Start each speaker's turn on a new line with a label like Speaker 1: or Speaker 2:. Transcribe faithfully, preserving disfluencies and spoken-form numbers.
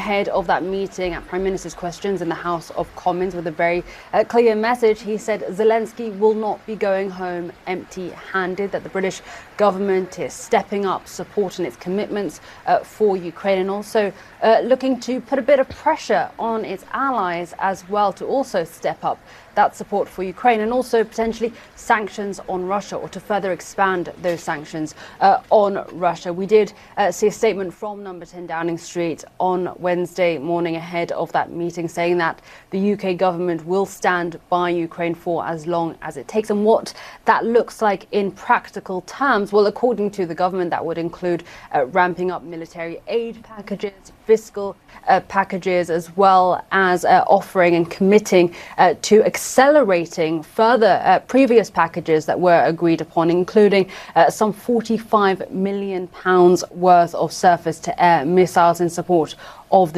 Speaker 1: ahead of that meeting at Prime Minister's questions in the House of Commons with a very uh, clear message. He said Zelensky will not be going home empty-handed, that the British government is stepping up support and its commitments uh, for Ukraine, and also uh, looking to put a bit of pressure on its allies as well to also step up that support for Ukraine, and also potentially sanctions on Russia, or to further expand those sanctions uh, on Russia. We did uh, see a statement from Number ten Downing Street on Wednesday morning ahead of that meeting, saying that the U K government will stand by Ukraine for as long as it takes. And what that looks like in practical terms, well, according to the government, that would include uh, ramping up military aid packages, fiscal uh, packages, as well as uh, offering and committing uh, to accelerating further uh, previous packages that were agreed upon, including uh, some forty-five million pounds worth of surface-to-air missiles in support of the